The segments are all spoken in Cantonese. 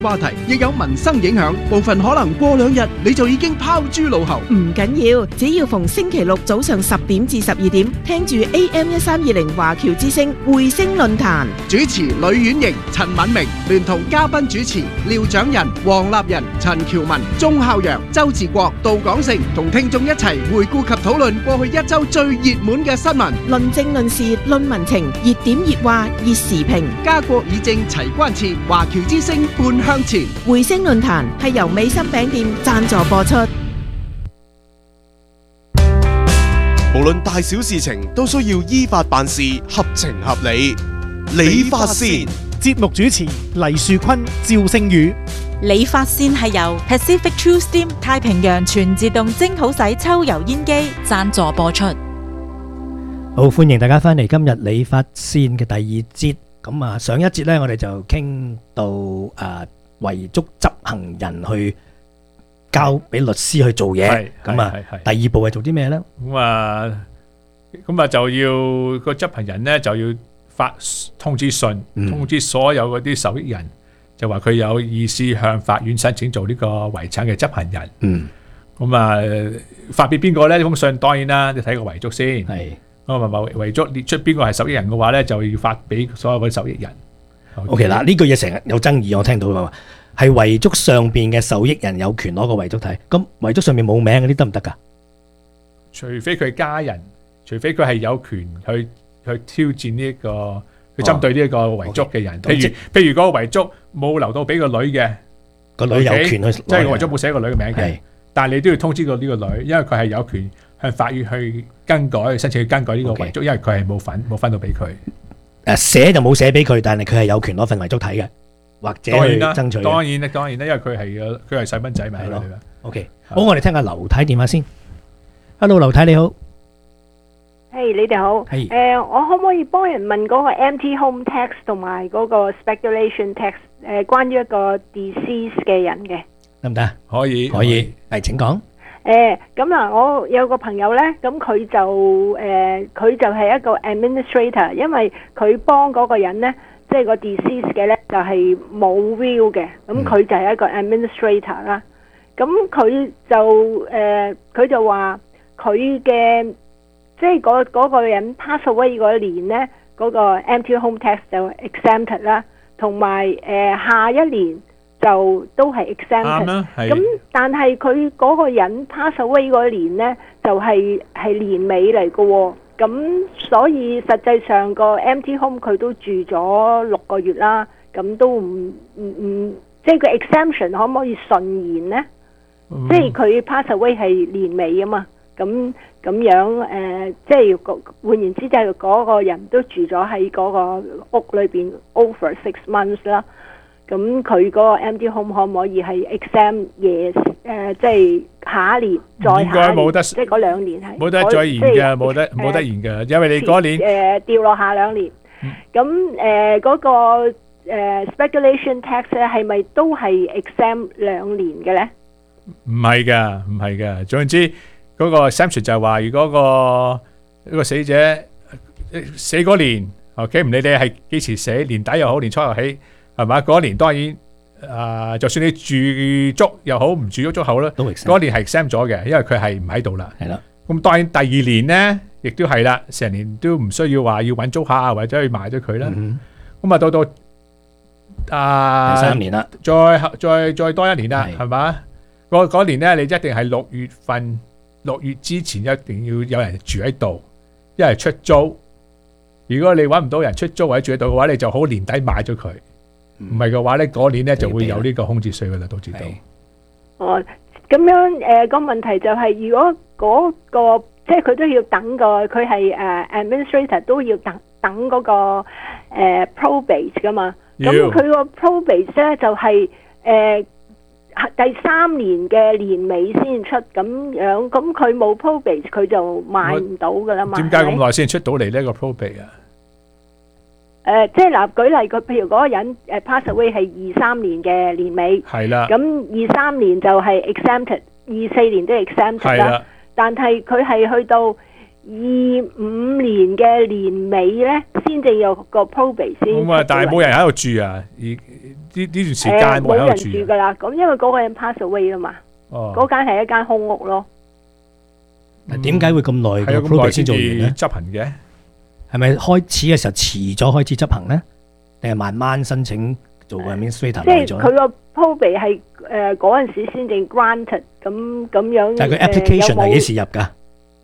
話題亦有民生影響，部分可能過2日你就已經拋諸腦後。 唔緊要，只要逢星期六早上10點至12點，聽住 AM1320華僑之聲匯聲論壇， 主持呂婉瑩、陳敏明，聯同嘉賓主持廖長仁、黃立仁、陳喬文、鐘孝陽、周志國、杜廣成，同聽眾一齊回顧及討論過去一周最熱門嘅新聞， 論政論事論民情，熱點熱話熱時評， 家國議政齊關切，華僑之聲半向前。 匯聲論壇係由美心餅店贊助播出。 無論大小事情都需要依法辦事，合情合理。理髮線節目主持黎樹坤、趙聖宇。 理髮線係由 Pacific True Steam 太平洋全自動蒸好洗抽油煙機贊助播出。 好，歡迎大家翻嚟今日理髮線嘅第2節。咁啊，上一節呢，我哋就傾到遺囑執行人去交俾律師去做嘢。咁啊，第2步係做啲咩呢？ 咁啊就要個執行人呢就要發通知信，通知所有嗰啲受益人，就話佢有意思向法院申請做呢個遺產嘅執行人。咁啊，發俾邊個呢？呢封信當然啦，你睇個遺囑先。係。咁啊，遺囑列出邊個係受益人嘅話呢，就要發俾所有嗰啲受益人。 OK 嗱，呢句嘢成日有爭議，我聽到嘅話係遺囑上邊嘅受益人有權攞個遺囑睇，咁遺囑上面冇名嗰啲得唔得㗎？ 除非佢係家人，除非佢係有權去挑戰呢一個，去針對呢一個遺囑嘅人。譬如嗰個遺囑冇留到俾個女嘅， 個女有權去， 即係個遺囑冇寫個女嘅名嘅，但係你都要通知過呢個女，因為佢係有權向法院去更改，申請去更改呢個遺囑，因為佢係冇分到俾佢。 寫就冇寫俾佢，但係佢係有權攞份遺囑睇嘅，或者去爭取。 當然啦，因為佢係細蚊仔嘛。係咯。 OK，好，我哋聽下劉太電話先。Hello， 劉太你好。 係，你哋好。我可唔可以幫人問嗰個 empty home tax 同埋嗰個 speculation tax？關於一個 deceased 嘅人嘅， 得唔得？ 可以。 係，請講。 咁啊，我有個朋友呢，咁佢就係一個 administrator，因為佢幫嗰個人呢，即係個 deceased 嘅呢，就係冇 will 嘅，咁佢就係一個 administrator 啦。咁佢就話佢嘅即係嗰個人 pass away 嗰年呢，嗰個 empty home tax 就 exempted 啦，同埋下一年就都係 exempted。咁但係佢嗰個人 pass away 嗰年呢，就係年尾嚟嘅喎。咁所以實際上個 empty home 佢都住咗6個月啦。咁都唔即係個 exemption 可唔可以順延呢？即係佢 pass away 係年尾啊嘛。咁樣即係換言之，就係嗰個人都住咗喺嗰個屋裏邊 over 6 months 啦。咁佢嗰個 empty home 可唔可以係 exempt 嘢？即係下一年再下一年，應該冇得，即係嗰2年係冇得再延嘅，冇得延嘅，因為你嗰年掉落下2年。咁嗰個speculation tax 咧係咪都係 exempt 2年嘅咧？唔係㗎。總之嗰個 exemption 就係話，如果個死者死嗰年 ，OK 唔理你係幾時死，年底又好，年初又起。係嘛？嗰年當然就算你住足又好，唔住足好啦，嗰年係 exempt 咗嘅，因為佢係唔喺度啦。係啦。咁當然第2年呢，亦都係啦，成年都唔需要話要揾租客啊，或者去賣咗佢啦。咁啊到第3年啦，再多1年啦，係嘛？嗰年呢，你一定係6月之前一定要有人住喺度，一係出租。如果你揾唔到人出租或者住喺度嘅話，你就好年底買咗佢。唔係嘅話咧，嗰年咧就會有呢個空置稅噶啦，都知道。咁樣個問題就係，如果嗰個即係佢都要等佢係administrator 都要等嗰個probate 噶嘛。咁佢個 probate 咧就係第3年嘅年尾先出咁樣，咁佢冇 probate 佢就買唔到噶啦嘛。點解咁耐先出到嚟呢個 probate 啊？即係嗱，舉例佢，譬如嗰個人pass away 係23年嘅年尾，係啦。咁23年就係 exempted，24年都 exempted 啦。但係佢係去到25年嘅年尾咧，先至有個 probate 先。咁啊，但係冇人喺度住啊， 呢段時間冇冇人人喺度住住噶啦。咁因為嗰個人 pass away 啦嘛， 哦， 嗰間係一間空屋咯。 點解會咁耐個係啊，咁 probate 耐先先做完咧？ 執行嘅。 係咪開始嘅時候遲咗開始執行咧？定係慢慢申請做個 administrator 即係耐咗咧？ 佢個 probate 係嗰陣時先至 granted 咁樣。 但係佢 application 係幾時入㗎？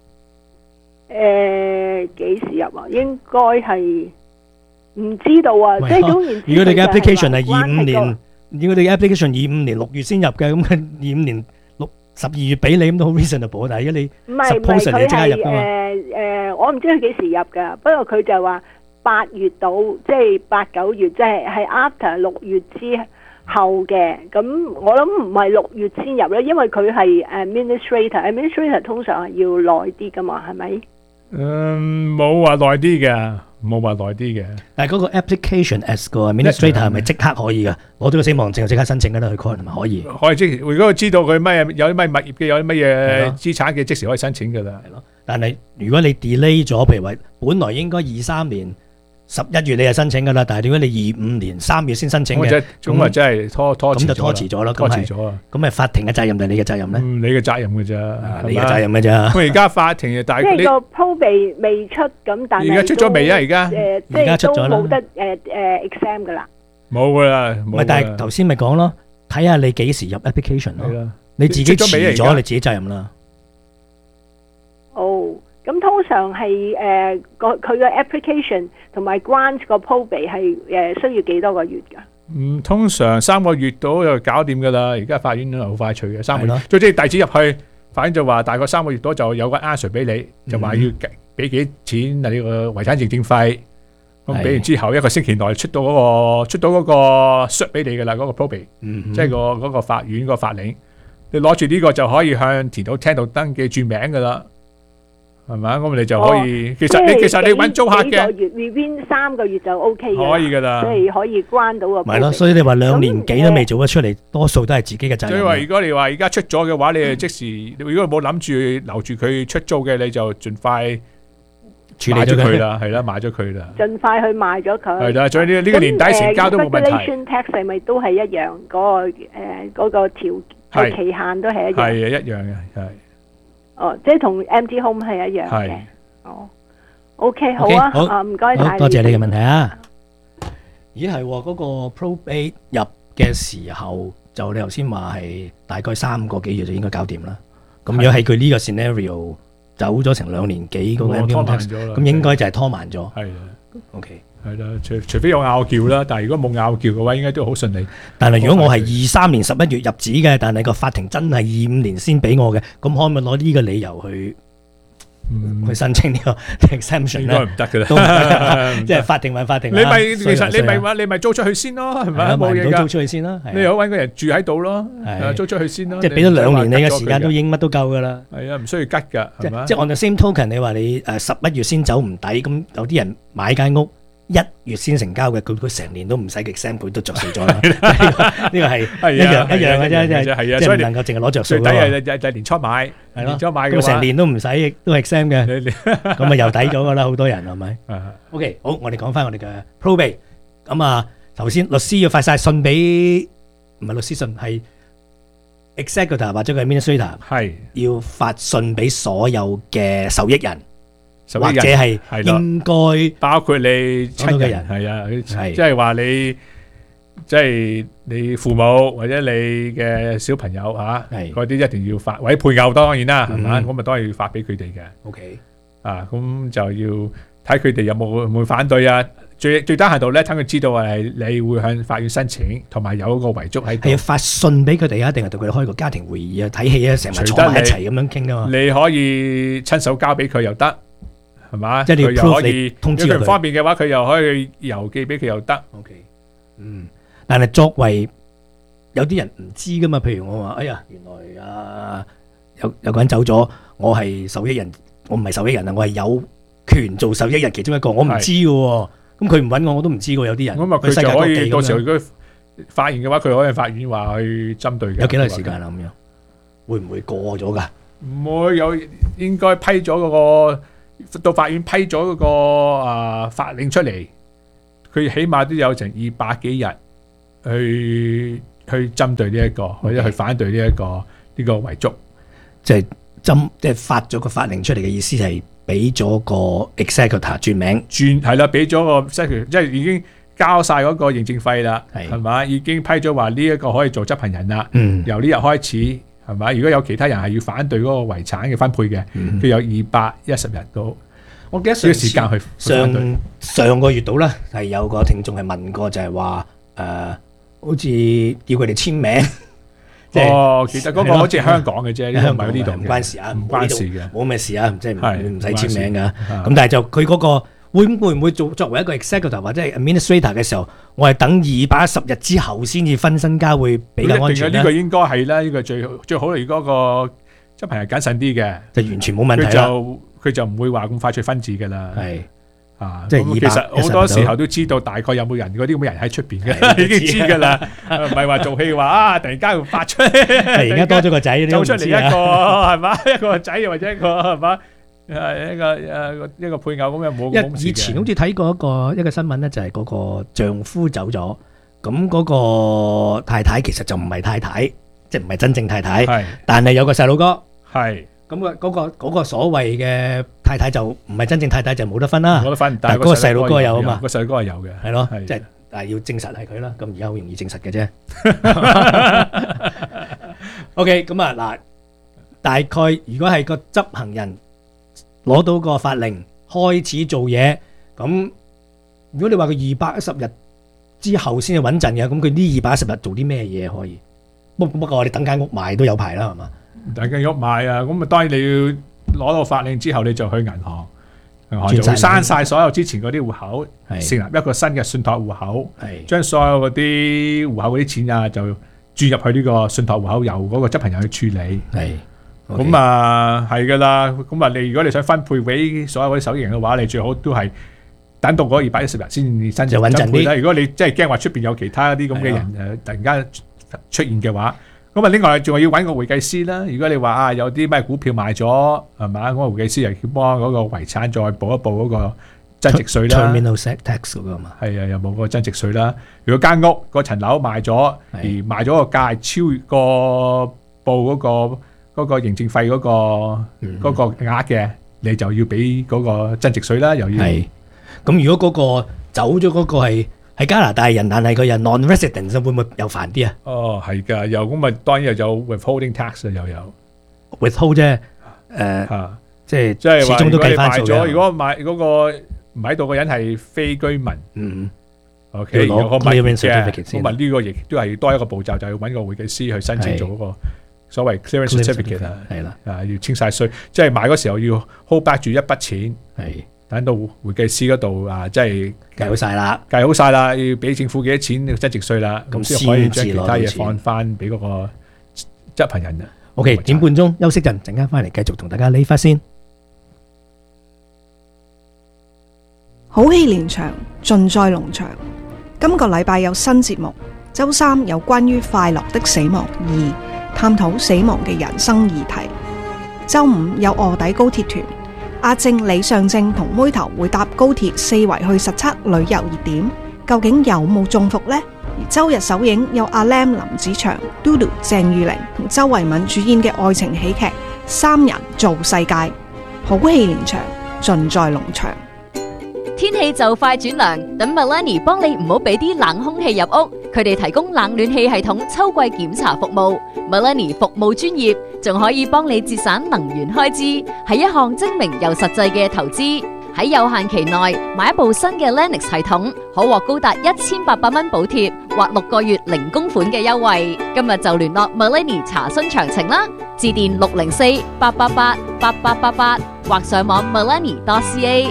幾時入啊？應該係唔知道啊。即係總言之， 如果你嘅 application 係佢就 25年，如果你嘅 application 25年6月先入嘅，咁佢25年12月俾你咁都好 reasonable。但係如果你唔係 suppose 佢你即刻係入㗎嘛？ 我唔知佢幾時入㗎。不過佢就話8月到，即係8、9月，即係 after 6月之後嘅。咁我諗唔係6月先入咧，因為佢係administrator 通常係要耐啲㗎嘛，係咪？ 冇話耐啲嘅，冇話耐啲嘅。 但係嗰個 application as 個 administrator 係咪即刻可以㗎？攞咗個死亡證就即刻申請㗎啦，去 court 係咪可以？ 可以即如果佢知道佢咩有啲咩物業嘅，有啲乜係嘢咯資產嘅，即時可以申請㗎啦。 係咯。但係如果你 delay 咗，譬如話本來應該23年11月你就申請㗎啦，但係如果你25年3月先申請嘅， 咁啊真係拖咁就拖遲咗啦。 拖遲咗啊！ 咁係法庭嘅責任定係你嘅責任咧？ 你嘅責任嘅啫， 你嘅責任嘅啫。 咁而家法庭就但係你即係個 probate 未出，咁但係而家出咗未啊？而家即而家係都出咗啦冇得exam 㗎啦。 冇㗎啦， 唔係，但係頭先咪講咯，睇下你幾時入 application 咯。 係啦， 你自己出咗未啊遲咗， 而家你自己責任啦。 哦，咁通常係佢嘅 application 同埋 grant 個 probate 係需要幾多個月㗎？ 通常3個月到就搞掂㗎啦。而家法院都係好快脆嘅，3個月係咯。 最即係遞紙入去，法院就話大概3個月到就有個 answer 俾你，就話要俾幾錢啊？呢個遺產認證費。咁俾完之後，1個星期內出到嗰個 cert 俾你㗎啦，嗰個 probate，即係嗰個法院個法令。你攞住呢個就可以向田土廳度登記註名㗎啦。係咪？咁你就可以，其實你揾租客嘅， 幾個月 within 3個月就 OK 嘅， 可以㗎啦， 即係可以關到個。 咪咯，所以你話2年幾都未做得出嚟，多數都係自己嘅責任。 所以話如果你話而家出咗嘅話，你即時，如果冇諗住留住佢出租嘅，你就盡快處理咗佢啦，係啦，買咗佢啦， 盡快去賣咗佢。 係啦，所以呢個年底成交都冇問題。 regulation tax 係咪都係一樣？嗰個條期限都係一樣。 係啊，一樣嘅係。 哦，即係同 MG Home 係一樣嘅。哦，OK，好啊，啊唔該晒。 多謝你嘅問題啊。咦係嗰個 probate 入嘅時候，就你頭先話係大概3個幾月就應該搞掂啦。咁如果係佢呢個 scenario 走咗成2年幾嗰個 MG Home tax，咁應該就係拖慢咗。 係啊 ，OK。 係啦，除非有拗撬啦，但係如果冇拗撬嘅話，應該都好順利。 但係如果我係23年11月入紙嘅，但係個法庭真係25年先俾我嘅，咁可唔可以攞呢個理由去申請呢個 exemption 咧？ 應該唔得㗎啦， 即係法庭問法庭。 你咪其實你咪租出去先咯，係咪？冇嘢㗎， 租出去先啦。 你又揾個人住喺度咯，租出去先咯。 即係俾咗2年你嘅時間都已經乜都夠㗎啦。 係啊，唔需要吉㗎，係嘛？ 即係 on the same token，你話你11月先走唔抵，咁有啲人買間屋1月先成交嘅，佢成年都唔使 exempt，佢都着數咗啦。呢個係一樣嘅啫，即係唔能夠淨係攞着數。 最抵係年初買，年初買嘅話， 咁成年都唔使都 exempt 嘅，咁啊又抵咗㗎啦，好多人係咪？OK，好，我哋講翻我哋嘅 probate。咁啊，頭先律師要發晒信俾，唔係律師信係 executor 或者個 administrator，係要發信俾所有嘅受益人。或者係應該包括你親嘅人，係啊，即係話你，即係你父母或者你嘅小朋友嚇，嗰啲一定要發，或者配偶當然啦，係嘛？咁咪當然要發俾佢哋嘅。 OK， 啊，咁就要睇佢哋有冇反對啊。最低限度咧，等佢知道係你會向法院申請，同埋有個遺囑喺度。 係要發信俾佢哋啊，定係同佢哋開個家庭會議啊，睇戲啊，成日坐埋一齊咁樣傾噶嘛？ 你可以親手交俾佢又得。係嘛？ 即係你要 proof 你通知佢。 如果佢唔方便嘅話，佢又可以郵寄俾佢又得。 OK，但係作為有啲人唔知噶嘛？譬如我話，哎呀，原來有個人走咗，我係受益人，我唔係受益人啊，我係有權做受益人其中一個，我唔知噶喎。咁佢唔揾我都唔知噶，有啲人。 咁啊，佢就可以到時候如果發現嘅話，佢可以法院話去針對嘅。 有幾耐時間啊？咁樣會唔會過咗噶？ 唔會有，應該批咗嗰個。到法院批咗嗰個法令出嚟，佢起碼都有成200幾日去針對呢一個，或者去反對呢個遺囑。 即係發咗個法令出嚟嘅意思係俾咗個 executor 轉名， 係啦，俾咗個 executor，即係已經交晒嗰個認證費啦，係嘛？已經批咗話呢一個可以做執行人啦。由呢日開始係嘛？如果有其他人係要反對嗰個遺產嘅分配嘅，佢有210日到。 我記得呢個時間去上個月度啦，係有個聽眾係問過，就係話好似叫佢哋簽名。 其實嗰個好似係香港嘅啫，呢個唔係呢度， 唔關事啊， 唔關事嘅， 冇咩事啊，即係唔使簽名噶。咁但係就佢嗰個會唔會作為一個 executive 或者係 administrator 嘅時候，我係等210日之後先至分身家會比較安全咧？ 呢個應該係啦，呢個最好。如果個執行人謹慎啲嘅， 就完全冇問題啦。 佢就唔會話咁快脆分治㗎啦。 係即係其實好多時候都知道大概有冇人嗰啲咁嘅人喺出邊嘅，已經知㗎啦。唔係話做戲話突然間會發出， 而家多咗個仔， 走出嚟一個係嘛，一個仔或者一個係嘛，一個配偶咁樣冇。 以前好似睇過一個新聞咧，就係嗰個丈夫走咗，咁嗰個太太其實就唔係太太，即係唔係真正太太，但係有個細佬哥。係。咁嗰個所謂嘅太太就唔係真正太太，就冇得分啦。冇得分，但係嗰個細佬哥有啊嘛。個細佬哥係有嘅，係咯，即係但係要證實係佢啦。咁而家好容易證實嘅啫。OK， 咁啊嗱，大概如果係個執行人攞到個法令開始做嘢，咁如果你話佢210日之後先係穩陣嘅，咁佢呢210日做啲咩嘢可以？不過我哋等間屋賣都有排啦，係嘛？ 大家喐買啊！咁啊，當然你要攞到法令之後，你就去銀行就會刪晒所有之前嗰啲戶口，成立一個新嘅信託戶口，將所有嗰啲戶口嗰啲錢啊，就注入去呢個信託戶口，由嗰個執行人去處理。咁啊，係噶啦。咁啊，如果你想分配俾所有嗰啲受益人嘅話，你最好都係等到嗰210日先申請分配啦。如果你真係驚話出邊有其他啲咁嘅人突然間出現嘅話，咁啊，另外仲要揾個會計師啦。如果你話有啲咩股票賣咗係嘛，嗰個會計師又要幫嗰個遺產再補一補嗰個增值稅啦。 Terminal tax 嗰個嘛， 係啊，有冇嗰個增值稅啦？如果間屋嗰層樓賣咗，而賣咗個價超越個報嗰個認證費嗰個額嘅，你就要俾嗰個增值稅啦。又要咁，如果嗰個走咗嗰個係加拿大人，但係佢又 non-resident， 會唔會又煩啲啊？ 係㗎，又咁咪當然又有 withholding tax 又有 withhold 啫，即係始終都計翻數嘅。 如果買嗰個唔喺度嘅人係非居民，OK， 要攞 clearance certificate 先。 咁啊，呢個亦都係多一個步驟，就要揾個會計師去申請做嗰個所謂 clearance certificate 啊，係啦，要清晒稅，即係買嗰時候要 hold back 住一筆錢，係。等到會計師嗰度即係計好晒啦， 要俾政府幾多錢增值稅啦，咁先可以將其他嘢放翻俾嗰個執行人啊。 OK， 點半鐘休息陣，陣間翻嚟繼續同大家理發先。 好戲連場，盡在農場。今個禮拜有新節目，周三有關於快樂的死亡2，探討死亡嘅人生議題。周五有臥底高鐵團。阿正、李尚正同妹頭會搭高鐵4圍去實測旅遊熱點，究竟有冇中伏呢？而周日首映有阿 Lam 林子祥、Dodo 鄭裕玲同周慧敏主演嘅愛情喜劇《三人造世界》，好戲連場，盡在農場。 天氣就快轉涼，等 Melanie 幫你唔好俾啲冷空氣入屋。佢哋提供冷暖氣系統秋季檢查服務。Melanie 服務專業，仲可以幫你節省能源開支，係一項精明又實際嘅投資。喺有限期內買一部新嘅 Lennox 系統，可獲高達1800蚊補貼或6個月零供款嘅優惠。今日就聯絡 Melanie 查詢詳情啦，致電604-888-8888或上網 melanie.ca。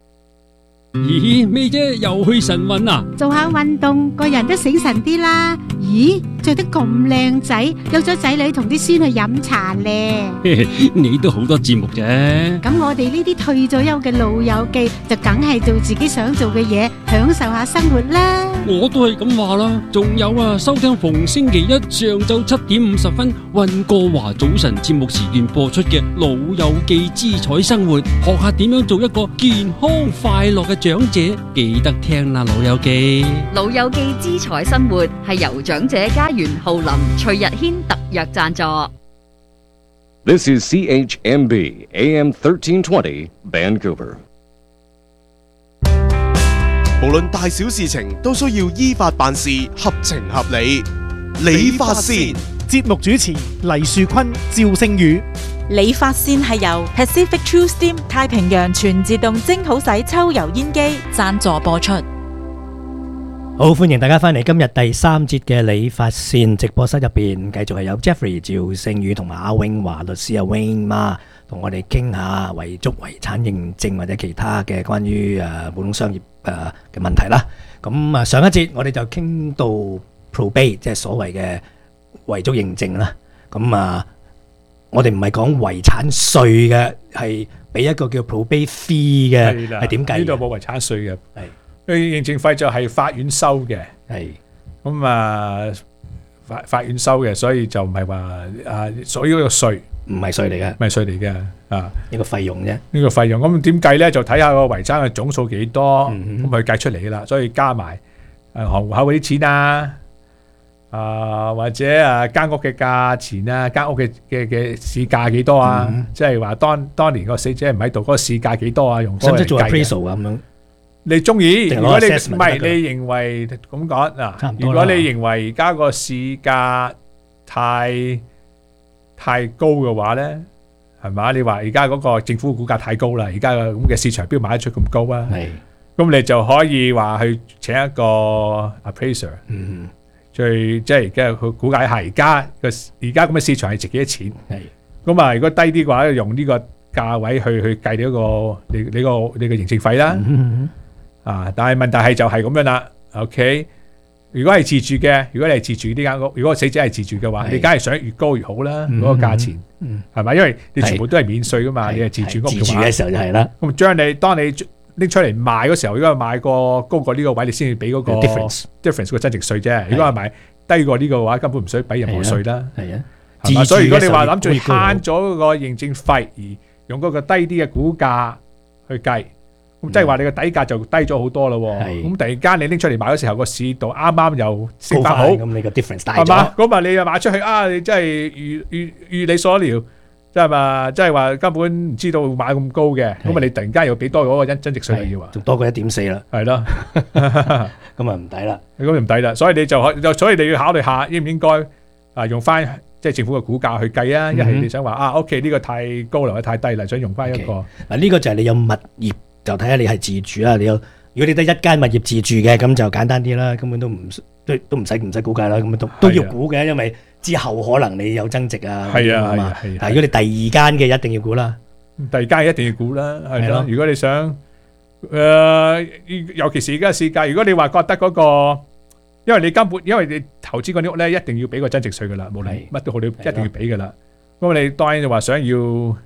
咦，咩啫？又去晨運啊？ 做下運動，個人都醒神啲啦。 咦，着得咁靚仔，有咗仔女同啲孫去飲茶咧。 你都好多節目啫。 咁我哋呢啲退咗休嘅老友記，就梗係做自己想做嘅嘢，享受下生活啦。 我都係咁話啦。仲有啊，收聽逢星期一上晝7:50溫哥華早晨節目時段播出嘅《老友記之彩生活》，學下點樣做一個健康快樂嘅長者。記得聽啦，老友記。 老友記之彩生活係由長者家園浩林、徐日軒特約贊助。 This is CHMB AM 1320 Vancouver。 無論大小事情都需要依法辦事，合情合理。理髮線節目主持黎樹坤、趙星宇。 理髮線係由 Pacific True Steam 太平洋全自動蒸好洗抽油煙機贊助播出。 好，歡迎大家翻嚟今日第3節嘅理髮線直播室入邊，繼續係有 Jeffrey、趙星宇同埋阿永華律師阿 Wing 媽同我哋傾下遺囑遺產認證或者其他嘅關於普通商業嘅問題啦。咁上一節我哋就傾到 probate， 即係所謂嘅遺囑認證啦。咁我哋唔係講遺產稅嘅，係俾一個叫 probate fee 嘅，係點計？ 呢度冇遺產稅嘅，係佢認證費就係法院收嘅，係咁法院收嘅，所以就唔係話所以嗰個稅唔係稅嚟嘅， 唔係稅嚟嘅呢個費用啫。 呢個費用咁點計咧？就睇下個遺產嘅總數幾多，咁佢計出嚟噶啦。所以加埋銀行戶口嗰啲錢或者間屋嘅價錢間屋嘅市價幾多啊？即係話當年個死者唔喺度，嗰個市價幾多啊？用嗰個嚟計。甚至做 appraisal 咁樣。你中意？如果你唔係你認為咁講嗱，如果你認為而家個市價太高嘅話咧，係嘛？你話而家嗰個政府股價太高啦，而家咁嘅市場邊買得出咁高啊？係。咁你就可以話去請一個 appraiser。即係而家佢估計下而家咁嘅市場係值幾多錢？係咁如果低啲嘅話，用呢個價位去計你個認證費啦。但係問題係就係咁樣啦。OK， 如果係自住嘅，如果你係自住呢間屋，如果死者係自住嘅話，你梗係想越高越好啦。嗰個價錢係咪？因為你全部都係免稅噶嘛，你係自住屋嘅話， 自住嘅時候就係啦。 咁當你拎出嚟賣嗰時候，如果係賣個高過呢個位，你先至俾嗰個 difference 個增值稅啫。如果係賣低過呢個嘅話，根本唔使俾任何稅啦。係啊，所以如果你話諗住慳咗嗰個認證費，而用嗰個低啲嘅估價去計，咁即係話你個底價就低咗好多咯。咁突然間你拎出嚟賣嗰時候，個市道啱啱又升翻好，咁你個 difference 大咗， 係嘛？咁你又賣出去你真係如你所料。即係嘛，即係話根本唔知道買咁高嘅，咁你突然間又俾多嗰個增值稅要啊， 仲多過1.4啦，係咯，咁唔抵啦， 咁唔抵啦，所以你所以你要考慮下應唔應該用翻即係政府嘅估價去計啊，一係你想話OK 呢個太高啦，或者太低啦，想用翻一個嗱呢個就係你有物業就睇下你係自住啦，如果你得一間物業自住嘅咁就簡單啲啦，根本都唔使估計啦，咁都要估嘅，因為之後可能你有增值啊，係啊，但係如果你第二間嘅一定要估啦， 第二間一定要估啦，係咯。如果你想尤其是而家市價，如果你話覺得嗰個，因為你投資嗰啲屋咧，一定要俾個增值稅噶啦，無論乜都好，你一定要俾噶啦。咁你當然就話想要你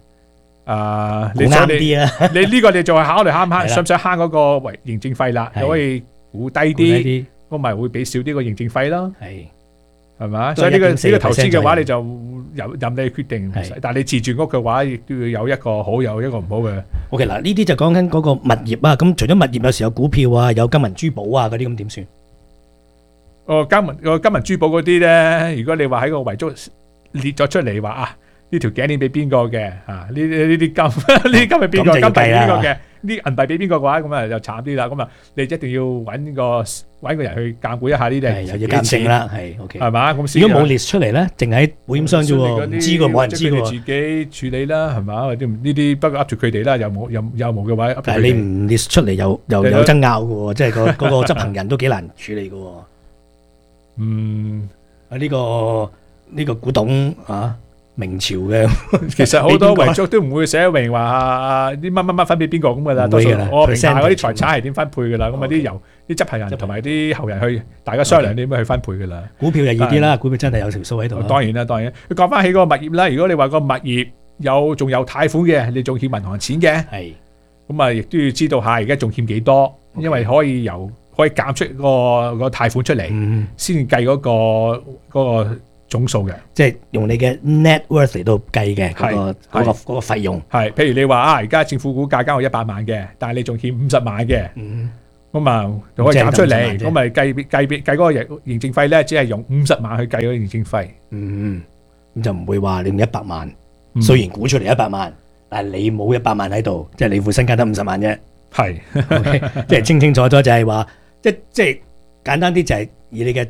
啱啲啊， 你呢個你就係考慮慳唔慳，想唔想慳嗰個認證費啦？你可以估低啲，咁咪會俾少啲個認證費咯。係嘛？所以呢個投資嘅話，你就任你決定。但係你自住屋嘅話，亦都要有一個好，有一個唔好嘅。 OK 嗱，呢啲就講緊嗰個物業啊。咁除咗物業，有時有股票啊，有金銀珠寶啊嗰啲，咁點算？ 金銀珠寶嗰啲咧，如果你話喺個遺囑列咗出嚟話呢條頸鏈俾邊個嘅呢啲金係邊個？金幣邊個嘅？啲銀幣俾邊個嘅話，咁就慘啲啦。咁你一定要揾個人去鑑估一下呢啲， 又要鑑證啦，係 OK，係嘛？咁如果冇列出嚟咧，淨喺保險箱啫喎，唔知喎，冇人知喎， 自己處理啦，係嘛？呢啲不過噏住佢哋啦，有冇嘅話， 但係你唔列出嚟又有爭拗嘅喎，即係嗰個執行人都幾難處理嘅喎。呢個古董明朝嘅。 其實好多遺囑都唔會寫明話啲乜乜乜分俾邊個咁噶啦，多數我名下嗰啲財產係點分配噶啦，咁啊啲由啲執行人同埋啲後人去大家商量點樣去分配噶啦。 股票就易啲啦，股票真係有條數喺度。 當然啦，當然。佢講翻起嗰個物業啦，如果你話個物業仲有貸款嘅，你仲欠銀行錢嘅， 係咁啊，亦都要知道下而家仲欠幾多，因為可以減出個貸款出嚟，先計嗰個總數嘅， 即係用你嘅 net worth 嚟到計嘅嗰個費用。 係，譬如你話而家政府股價交我100萬嘅，但係你仲欠50萬嘅，咁啊就可以減出嚟，咁咪計嗰個認證費咧，只係用50萬去計嗰個認證費。 咁就唔會話你用100萬，雖然估出嚟100萬，但係你冇100萬喺度，即係你副身家得50萬啫。 係， 即係清清楚楚就係話，即係簡單啲就係以你嘅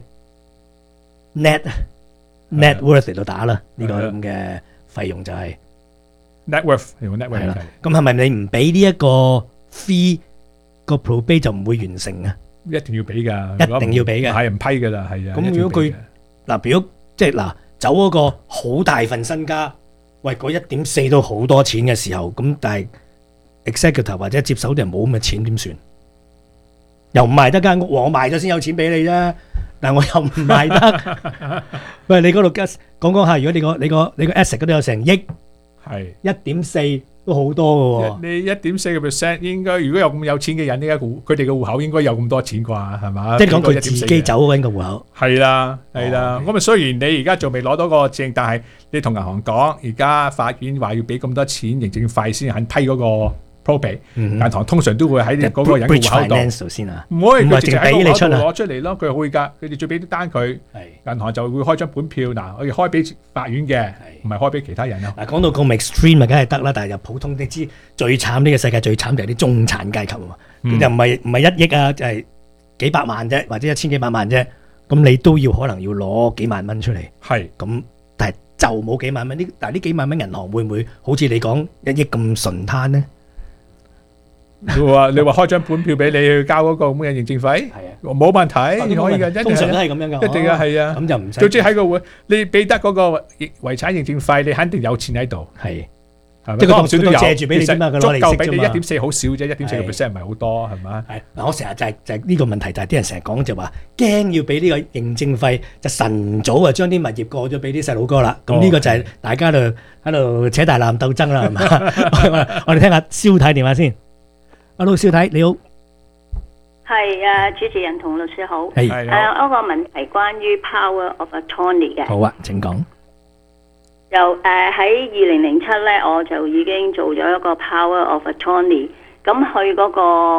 net worth 嚟到打啦，呢個咁嘅費用就係 net worth 用 net worth 係啦。咁係咪你唔俾呢一個 fee 個 probate 就唔會完成啊？ 一定要俾㗎， 一定要俾嘅， 係唔批㗎啦，係啊。 咁如果佢如果即係走嗰個好大份身家，喂嗰1.4都好多錢嘅時候，咁但係 executor 或者接手啲人冇咁嘅錢點算？又唔賣得間屋，我賣咗先有錢俾你啫。但我又唔賣得，喂！你嗰度講下，如果你個 asset 嗰度有成億， 係 1.4都好多嘅喎。 你1.4% 應該，如果有咁有錢嘅人，點解佢哋嘅戶口應該有咁多錢啩？係嘛？ 即係講佢自己走嗰個戶口。 係啦，係啦。咁啊，雖然你而家仲未攞到個證，但係你同銀行講，而家法院話要俾咁多錢認證費先肯批嗰個。probate 銀行通常都會喺嗰個人嘅戶口度先啊， 唔可以佢直接喺個戶口度攞出嚟咯，佢會㗎，佢哋最俾啲單佢，銀行就會開張本票，嗱，我哋開俾法院嘅，唔係開俾其他人咯。 嗱，講到咁 extreme 咪梗係得啦，但係又普通，你知最慘呢個世界最慘就係啲中產階級啊嘛，又唔係1億啊，就係幾百萬啫，或者1000幾百萬啫，咁你都要可能要攞幾萬蚊出嚟， 係咁，但係就冇幾萬蚊，但係呢幾萬蚊銀行會唔會好似你講1億咁純攤呢？ 你話開張本票俾你去交嗰個咁嘅認證費，係啊，冇問題，可以嘅， 通常都係咁樣嘅， 一定嘅係啊， 咁就唔使。 總之喺個會，你俾得嗰個遺產認證費，你肯定有錢喺度， 係， 即係佢少都有，借住俾你啫嘛，佢攞利息啫嘛， 足夠俾你1.4好少啫，1.4% 唔係好多，係嘛？ 係嗱，我成日就係呢個問題，就係啲人成日講就話驚要俾呢個認證費，就晨早啊將啲物業過咗俾啲細佬哥啦，咁呢個就係大家喺度扯大纜鬥爭啦，係嘛？我哋聽下蕭太電話先。Hello， 蕭太你好， 係啊，主持人同律師好， 係嗰個問題關於 Power of Attorney 嘅。 好啊，請講。 就喺2007咧，我就已經做咗一個 Power of Attorney， 咁去嗰個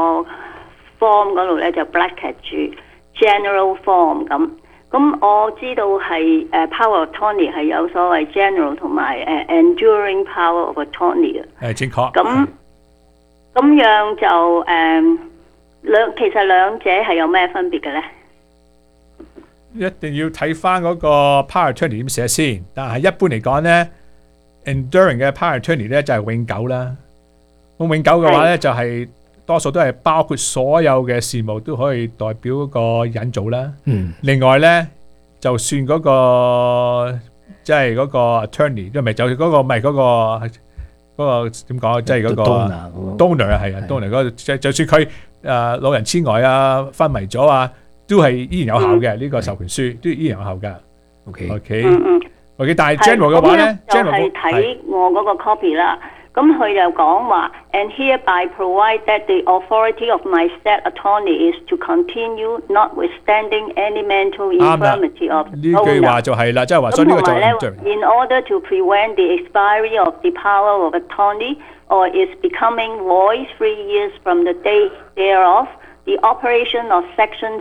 form 嗰度咧就 bracket 住 General Form 咁。咁我知道係Power of Attorney 係有所謂 General 同埋Enduring Power of Attorney 嘅。 係正確。 咁樣就其實兩者係有咩分別嘅咧？ 一定要睇翻嗰個 Power Attorney 點寫先。但係一般嚟講咧 ，Enduring 嘅 Power Attorney 咧就係永久啦。咁永久嘅話咧就係多數都係包括所有嘅事務都可以代表嗰個人做啦。另外咧，就算嗰個即係嗰個 Attorney，因為就嗰個唔係嗰個。嗰個點講？即係嗰個 donor 啊，係啊 ，donor 嗰個就算佢老人痴呆啊、昏迷咗啊，都係依然有效嘅。呢個授權書都依然有效㗎。OK，但係 general 嘅話咧， 就係睇我嗰個 copy 啦。咁佢就講話 ，and hereby provide that the authority of my state attorney is to continue notwithstanding any mental infirmity of owner。 呢句話就係啦，即係話所以呢個就係 in order to prevent the expiry of the power of attorney or its becoming void 3 years from the date thereof, the operation of Section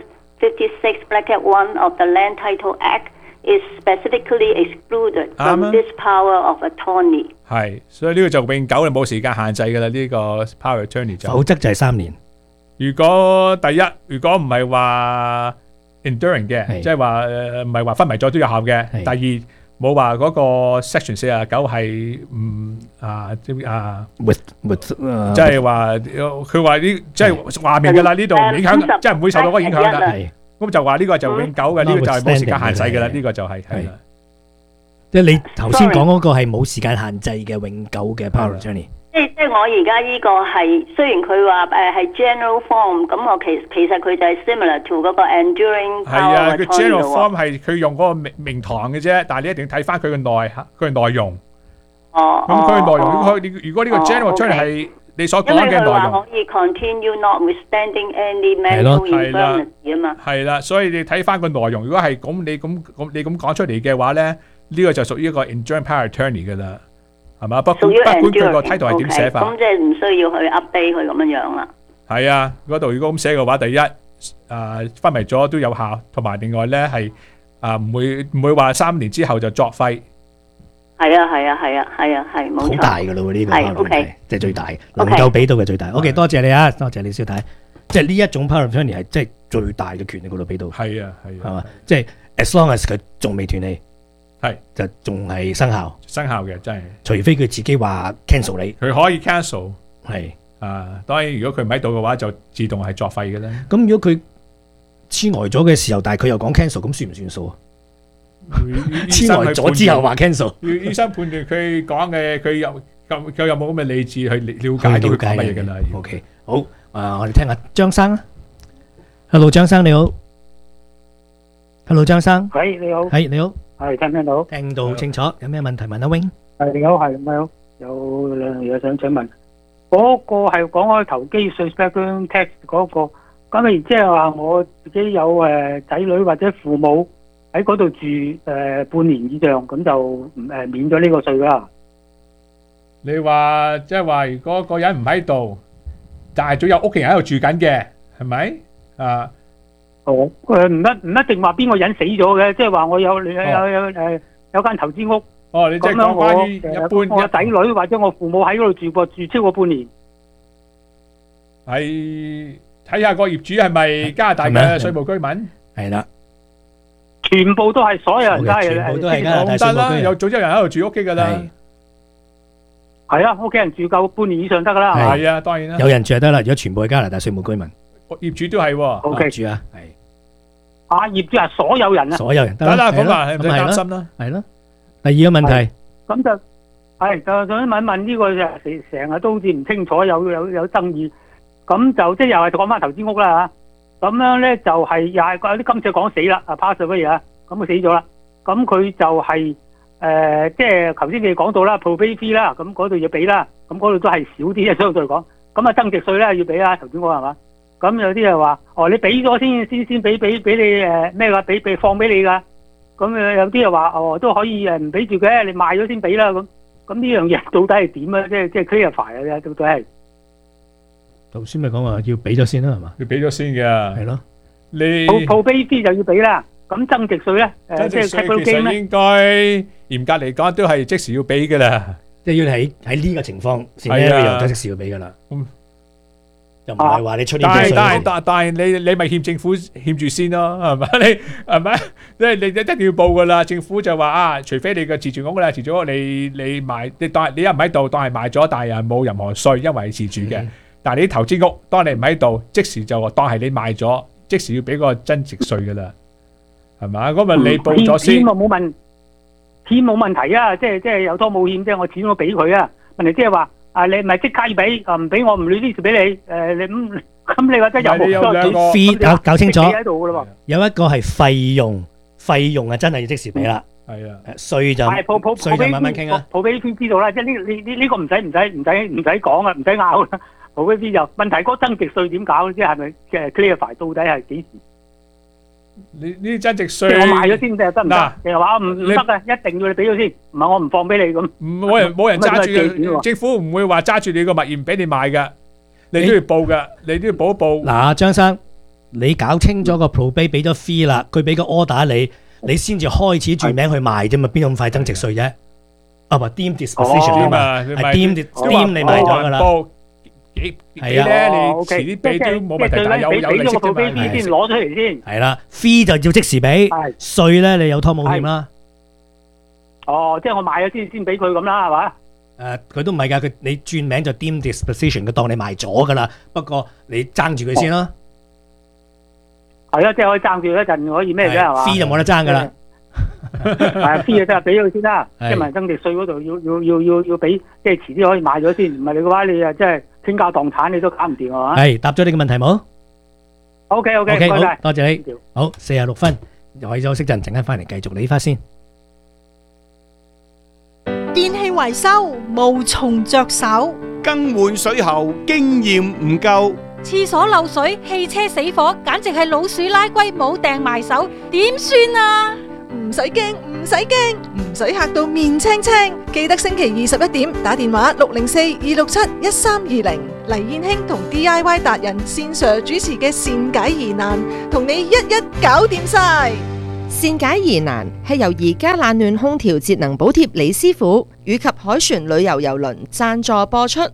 56(1) of the Land Title Act is specifically excluded from this power of attorney。 係，所以呢個就永久，你冇時間限制㗎啦。呢個 power attorney 就否則就係3年。 如果第一，如果唔係話 enduring 嘅，即係話唔係話昏迷咗都有效嘅。第二，冇話嗰個 section 49係即係話佢話呢，即係話明㗎啦，呢度唔影響，即係唔會受到嗰個影響㗎。咁就話呢個就永久嘅，呢個就係冇時間限制㗎啦。呢個就係啦。 即係你頭先講嗰個係冇時間限制嘅永久嘅 power of attorney。 即係我而家呢個係雖然佢話係 general form， 咁我其實佢就係 similar to 嗰個 enduring 係啊， power 佢 of attorney general 喎。 form 係佢用嗰個名堂嘅啫，但係你一定要睇翻佢嘅內容。 哦， 咁佢嘅內容， 哦如果呢個 general attorney 係你所講因為佢嘅內容， 話可以 continue notwithstanding any 係咯 mental 係啦 infirmity 啊嘛。 係啦，所以你睇翻個內容，如果係咁你咁講出嚟嘅話咧，呢個就屬於一個 enduring power attorney 㗎啦，係嘛？不管佢個 title 係點寫法。 咁即係唔需要去 update 佢咁樣樣啦。 係啊，嗰度如果咁寫嘅話，第一昏迷咗都有效，同埋另外咧係唔會話3年之後就作廢。 係啊係啊係啊係啊係，冇錯。 好大㗎咯喎呢個係 power of OK attorney，即係最大能夠俾到嘅最大。OK， 多謝你啊，多謝你蕭太。即係呢一種 power of attorney 係即係最大嘅權力嗰度俾到。 係啊係啊， 係嘛？即係 as long as 佢仲未斷氣， 係就仲係生效嘅，真係。 除非佢自己話 cancel 你， 佢可以 cancel。 係當然如果佢唔喺度嘅話，就自動係作廢嘅啦。 咁如果佢痴呆咗嘅時候，但係佢又講 cancel，咁算唔算數啊？痴呆咗之後話 cancel， 醫生判斷佢講嘅，佢有冇咁嘅理智去了解到佢講乜嘢㗎啦。 OK， 好，我哋聽下張生啊。Hello， 張生你好。Hello， 張生。 喂，你好。 係你好。 係聽唔聽到？ 聽到清楚。有咩問題問阿 Wing？ 係你好，係你好。有兩樣嘢想請問。嗰個係講開投機稅 background tax 嗰個，咁啊即係話我自己有仔女或者父母喺嗰度住半年以上，咁就免咗呢個稅啦。 你話即係話，如果個人唔喺度，但係仲有屋企人喺度住緊嘅，係咪啊？ 唔一定話邊個人死咗嘅，即係話我有間投資屋。 哦，你即係講關於一般我仔女或者我父母喺嗰度住超過半年。 係睇下個業主係咪加拿大嘅稅務居民？ 係啦， 全部都係所有人都係全部都係加拿大稅務居民。 有早有人喺度住屋企㗎啦。 係啊，屋企人住夠半年以上得㗎啦。 係啊，當然啦。 有人住就得啦，如果全部係加拿大稅務居民， 業主都係喎。 OK 住啊，係。 業主係所有人啊。 所有人得啦，咁啊，唔使擔心啦。 係咯。第二個問題。 咁就想問一問呢個就成日都好似唔清楚，有爭議。咁就即係又係講翻投資屋啦嚇。咁樣咧就係又係有啲今次講死啦，pass away啊，咁佢死咗啦。咁佢就係即係頭先你講到啦 probate fee 啦，咁嗰度要俾啦，咁嗰度都係少啲嘅相對嚟講。咁增值稅咧要俾啦，投資屋係嘛？咁有啲又話你俾咗先俾你咩㗎？俾放俾你㗎。咁有啲又話都可以唔俾住嘅，你賣咗先俾啦咁。咁呢樣嘢到底係點啊？即係 clarify 啊！到底係頭先咪講話要俾咗先啦，係嘛？ 要俾咗先嘅， 係咯。 你 probate fee 就要俾啦。咁增值稅咧， 增值稅其實應該嚴格嚟講都係即時要俾嘅啦。 即係要喺呢個情況先咧，即時要俾嘅啦。又唔係話你出年嘅稅， 但係你咪欠政府欠住先咯，係咪？你係咪？你一定要報噶啦。政府就話除非你個自住屋啦，自住屋你賣，你當你又唔喺度，當係賣咗，但係冇任何稅，因為係自住嘅。但係你啲投資屋，當你唔喺度，即時就當係你賣咗，即時要俾個增值稅噶啦，係咪？咁咪你報咗先。 錢冇問題啊，即係有拖冇欠，即係我錢我俾佢啊。問題即係話。你咪即刻要俾，唔俾我唔 release 俾你，你咁你話真係有兩個 fee 搞清楚， 喺度㗎啦喎。 有一個係費用啊，真係要即時俾啦。 係啊， 稅就慢慢傾啊。 probate fee知道啦，即係呢個唔使講啊，唔使拗啦。probate fee就問題嗰增值稅點搞？即係咪嘅 clarify 到底係幾時？ 呢啲增值稅， 即係我賣咗先得唔得？定係話唔得嘅，一定要你俾咗先，唔係我唔放俾你咁。 冇人揸住嘅，政府唔會話揸住你個物業唔俾你賣嘅，你都要報嘅，你都要報一報。 嗱，張生，你搞清咗個 probate 俾咗 fee 啦，佢俾個 order你先至開始轉名去賣啫嘛，邊咁快增值稅啫？啊，話 deem disposition 啊嘛，係 deem 你賣咗噶啦。 係啊， 你遲啲俾都冇問題，但係有利息啫嘛。 先攞出嚟先。 係啦 ，fee 就要即時俾，稅咧你有拖冇欠啦。 哦，即係我賣咗先俾佢咁啦，係嘛？ 佢都唔係㗎，你轉名就 deem disposition，佢當你賣咗㗎啦。不過你爭住佢先咯。 係啊，即係可以爭住一陣可以咩啫係嘛？ fee 就冇得爭㗎啦。 係 free 就得，俾咗佢先啦。即係係民生地稅嗰度要俾，即係遲啲可以買咗先。唔係你嘅話，你啊即係傾家蕩產，你都搞唔掂啊嘛。 係答咗你嘅問題冇 OK，唔該 ？OK，好晒， 多謝你。好，46分，可以休息陣，陣間翻嚟繼續理發先。 電器維修無從着手， 更換水喉經驗唔夠， 廁所漏水、汽車死火，簡直係老鼠拉龜冇掟埋手，點算啊？ 唔使驚，唔使驚，唔使嚇到面青青。記得星期21點打電話604-267-1320，黎燕興同 DIY 達人線上主持嘅善解疑難，同你一一搞掂晒。 善解疑難係由而家冷暖空調節能補貼李師傅以及海船旅遊郵輪贊助播出。